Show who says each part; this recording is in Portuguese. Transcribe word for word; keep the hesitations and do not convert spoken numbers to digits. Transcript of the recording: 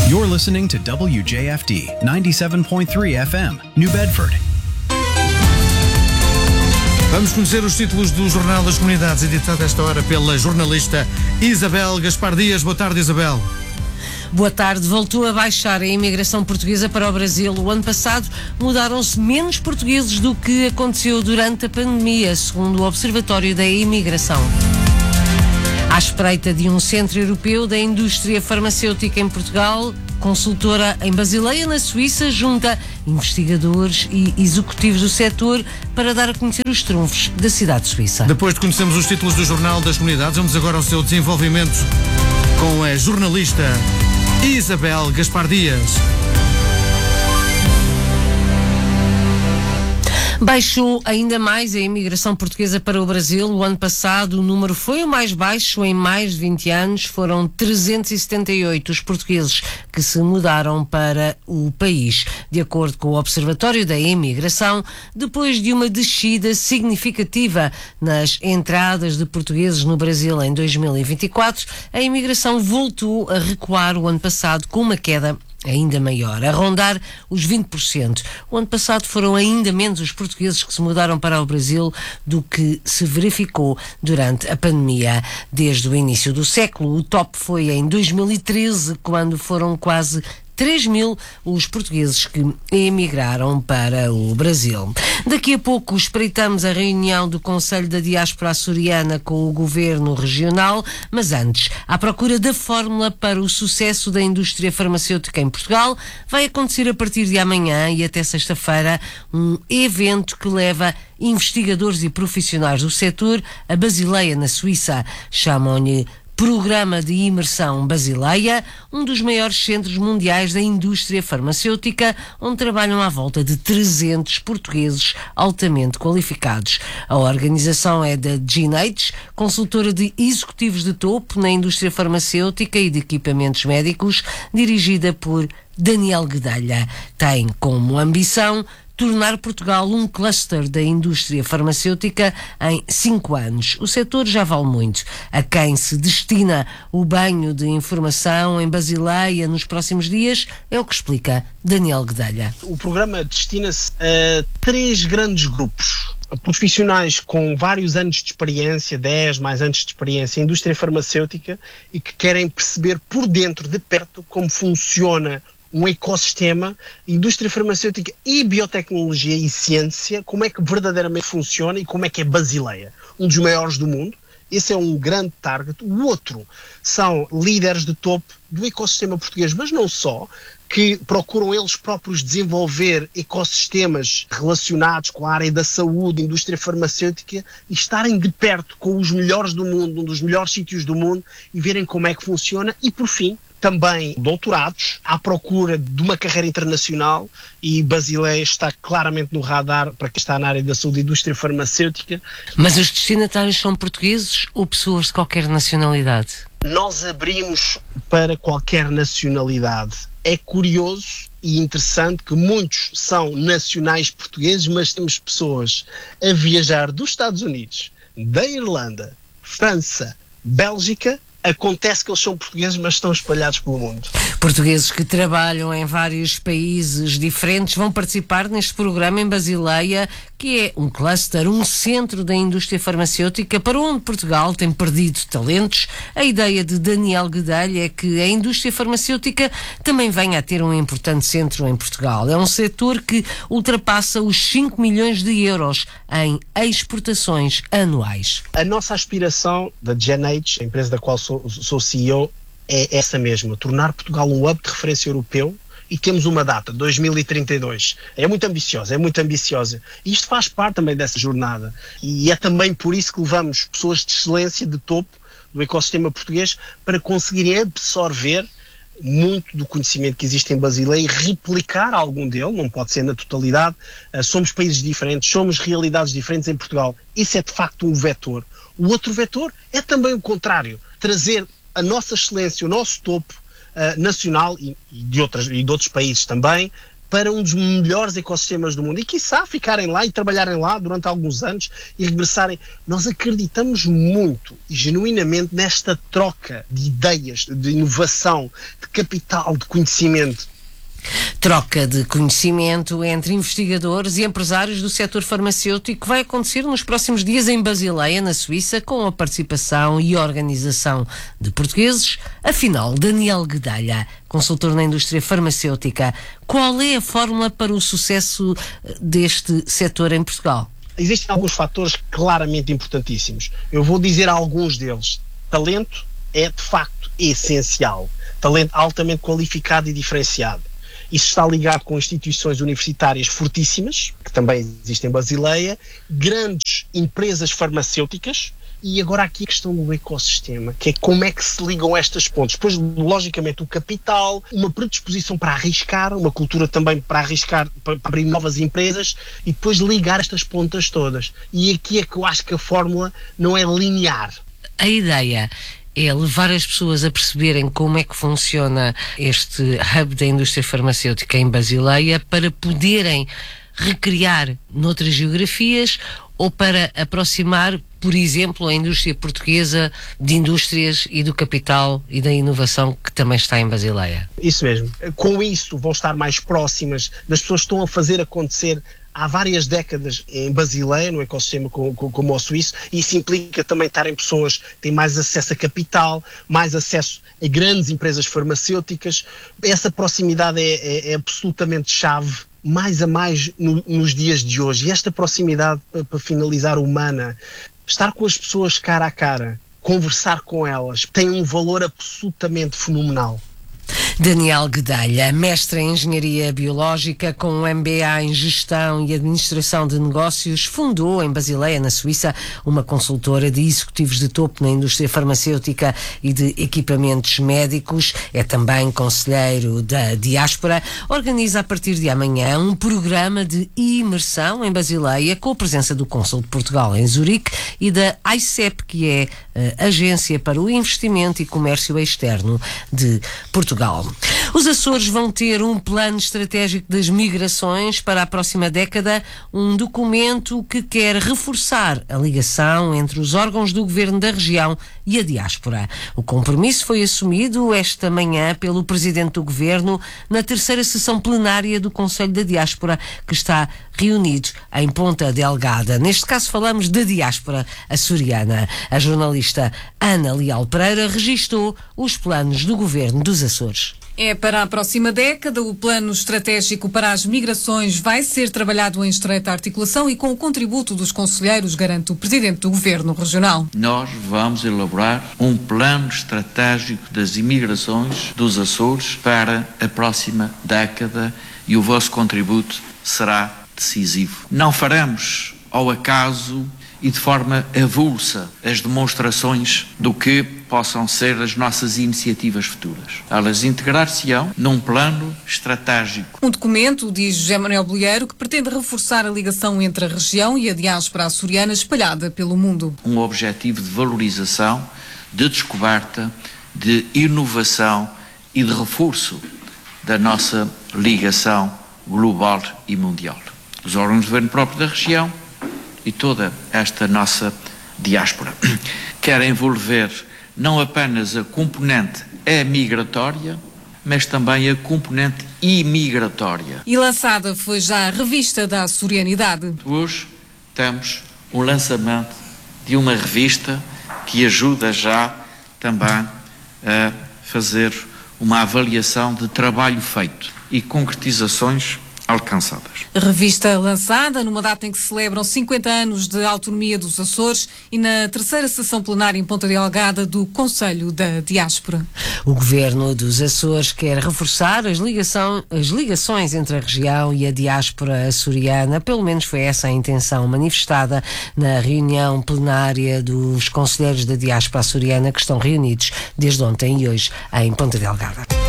Speaker 1: You're listening to W J F D ninety-seven point three F M, New Bedford.
Speaker 2: Vamos conhecer os títulos do Jornal das Comunidades, editado esta hora pela jornalista Isabel Gaspar Dias. Boa tarde, Isabel.
Speaker 3: Boa tarde. Voltou a baixar a imigração portuguesa para o Brasil. O ano passado mudaram-se menos portugueses do que aconteceu durante a pandemia, segundo o Observatório da Imigração. À espreita de um centro europeu da indústria farmacêutica em Portugal, consultora em Basileia, na Suíça, junta investigadores e executivos do setor para dar a conhecer os trunfos da cidade suíça.
Speaker 2: Depois de conhecermos os títulos do Jornal das Comunidades, vamos agora ao seu desenvolvimento com a jornalista Isabel Gaspar Dias.
Speaker 3: Baixou ainda mais a imigração portuguesa para o Brasil. O ano passado o número foi o mais baixo em mais de vinte anos. Foram trezentos e setenta e oito os portugueses que se mudaram para o país. De acordo com o Observatório da Imigração, depois de uma descida significativa nas entradas de portugueses no Brasil em dois mil e vinte e quatro, a imigração voltou a recuar o ano passado com uma queda ainda maior, a rondar os vinte por cento. O ano passado foram ainda menos os portugueses que se mudaram para o Brasil do que se verificou durante a pandemia desde o início do século. O top foi em dois mil e treze, quando foram quase três mil os portugueses que emigraram para o Brasil. Daqui a pouco espreitamos a reunião do Conselho da Diáspora Açoriana com o Governo Regional, mas antes, à procura da fórmula para o sucesso da indústria farmacêutica em Portugal, vai acontecer a partir de amanhã e até sexta-feira um evento que leva investigadores e profissionais do setor a Basileia, na Suíça. Chamam-lhe Programa de Imersão Basileia, um dos maiores centros mundiais da indústria farmacêutica, onde trabalham à volta de trezentos portugueses altamente qualificados. A organização é da Ginate, consultora de executivos de topo na indústria farmacêutica e de equipamentos médicos, dirigida por Daniel Guedelha. Tem como ambição tornar Portugal um cluster da indústria farmacêutica em cinco anos. O setor já vale muito. A quem se destina o banho de informação em Basileia nos próximos dias é o que explica Daniel Guedelha.
Speaker 4: O programa destina-se a três grandes grupos. Profissionais com vários anos de experiência, dez mais anos de experiência em indústria farmacêutica e que querem perceber por dentro, de perto, como funciona um ecossistema, indústria farmacêutica e biotecnologia e ciência, como é que verdadeiramente funciona e como é que é Basileia, um dos maiores do mundo. Esse é um grande target. O outro são líderes de topo do ecossistema português, mas não só, que procuram eles próprios desenvolver ecossistemas relacionados com a área da saúde, indústria farmacêutica, e estarem de perto com os melhores do mundo, um dos melhores sítios do mundo, e verem como é que funciona. E, por fim, também doutorados à procura de uma carreira internacional, e Basileia está claramente no radar para quem está na área da saúde e indústria farmacêutica.
Speaker 3: Mas os destinatários são portugueses ou pessoas de qualquer nacionalidade?
Speaker 4: Nós abrimos para qualquer nacionalidade. É curioso e interessante que muitos são nacionais portugueses, mas temos pessoas a viajar dos Estados Unidos, da Irlanda, França, Bélgica. Acontece que eles são portugueses, mas estão espalhados pelo mundo.
Speaker 3: Portugueses que trabalham em vários países diferentes vão participar neste programa em Basileia, que é um cluster, um centro da indústria farmacêutica para onde Portugal tem perdido talentos. A ideia de Daniel Guedelha é que a indústria farmacêutica também venha a ter um importante centro em Portugal. É um setor que ultrapassa os cinco milhões de euros em exportações anuais.
Speaker 4: A nossa aspiração da Ginate, a empresa da qual sou sou C E O, é essa mesma, tornar Portugal um hub de referência europeu, e temos uma data, dois mil e trinta e dois. É muito ambiciosa, é muito ambiciosa. E isto faz parte também dessa jornada. E é também por isso que levamos pessoas de excelência, de topo, do ecossistema português, para conseguirem absorver muito do conhecimento que existe em Basileia e replicar algum dele, não pode ser na totalidade. Uh, somos países diferentes, somos realidades diferentes em Portugal. Isso é de facto um vetor. O outro vetor é também o contrário, trazer a nossa excelência, o nosso topo uh, nacional e, e, de outras, e de outros países também, para um dos melhores ecossistemas do mundo e, quiçá, ficarem lá e trabalharem lá durante alguns anos e regressarem. Nós acreditamos muito e genuinamente nesta troca de ideias, de inovação, de capital, de conhecimento.
Speaker 3: Troca de conhecimento entre investigadores e empresários do setor farmacêutico que vai acontecer nos próximos dias em Basileia, na Suíça, com a participação e organização de portugueses. Afinal, Daniel Guedalha, consultor na indústria farmacêutica, qual é a fórmula para o sucesso deste setor em Portugal?
Speaker 4: Existem alguns fatores claramente importantíssimos. Eu vou dizer alguns deles. Talento é, de facto, essencial. Talento altamente qualificado e diferenciado. Isso está ligado com instituições universitárias fortíssimas, que também existem em Basileia, grandes empresas farmacêuticas, e agora aqui a questão do ecossistema, que é como é que se ligam estas pontes. Depois, logicamente, o capital, uma predisposição para arriscar, uma cultura também para arriscar, para abrir novas empresas, e depois ligar estas pontas todas. E aqui é que eu acho que a fórmula não é linear.
Speaker 3: A ideia é levar as pessoas a perceberem como é que funciona este hub da indústria farmacêutica em Basileia para poderem recriar noutras geografias ou para aproximar, por exemplo, a indústria portuguesa de indústrias e do capital e da inovação que também está em Basileia.
Speaker 4: Isso mesmo. Com isso vão estar mais próximas das pessoas que estão a fazer acontecer há várias décadas em Basileia, no ecossistema como, como o suíço, e isso implica também estarem pessoas que têm mais acesso a capital, mais acesso a grandes empresas farmacêuticas. Essa proximidade é, é, é absolutamente chave, mais a mais no, nos dias de hoje. E esta proximidade, para, para finalizar, humana, estar com as pessoas cara a cara, conversar com elas, tem um valor absolutamente fenomenal.
Speaker 3: Daniel Guedalha, mestre em Engenharia Biológica com um M B A em Gestão e Administração de Negócios, fundou em Basileia, na Suíça, uma consultora de executivos de topo na indústria farmacêutica e de equipamentos médicos. É também conselheiro da Diáspora. Organiza a partir de amanhã um programa de imersão em Basileia com a presença do Cônsul de Portugal em Zurique e da I C E P, que é a Agência para o Investimento e Comércio Externo de Portugal. Os Açores vão ter um plano estratégico das migrações para a próxima década, um documento que quer reforçar a ligação entre os órgãos do governo da região e a diáspora. O compromisso foi assumido esta manhã pelo Presidente do Governo na terceira sessão plenária do Conselho da Diáspora, que está reunido em Ponta Delgada. Neste caso falamos da diáspora açoriana. A jornalista Ana Leal Pereira registou os planos do Governo dos Açores.
Speaker 5: É para a próxima década. O plano estratégico para as migrações vai ser trabalhado em estreita articulação e com o contributo dos conselheiros, garante o Presidente do Governo Regional.
Speaker 6: Nós vamos elaborar um plano estratégico das imigrações dos Açores para a próxima década e o vosso contributo será decisivo. Não faremos ao acaso e de forma avulsa as demonstrações do que possam ser as nossas iniciativas futuras. Elas integrar-se-ão num plano estratégico.
Speaker 5: Um documento, diz José Manuel Bolheiro, que pretende reforçar a ligação entre a região e a diáspora açoriana espalhada pelo mundo.
Speaker 6: Um objetivo de valorização, de descoberta, de inovação e de reforço da nossa ligação global e mundial. Os órgãos de governo próprio da região e toda esta nossa diáspora quer envolver não apenas a componente emigratória, mas também a componente imigratória.
Speaker 5: E lançada foi já a revista da açorianidade.
Speaker 6: Hoje temos o lançamento de uma revista que ajuda já também a fazer uma avaliação de trabalho feito e concretizações alcançadas.
Speaker 5: Revista lançada numa data em que se celebram cinquenta anos de autonomia dos Açores e na terceira sessão plenária em Ponta Delgada do Conselho da Diáspora.
Speaker 3: O Governo dos Açores quer reforçar as, ligação, as ligações entre a região e a diáspora açoriana. Pelo menos foi essa a intenção manifestada na reunião plenária dos conselheiros da diáspora açoriana, que estão reunidos desde ontem e hoje em Ponta Delgada.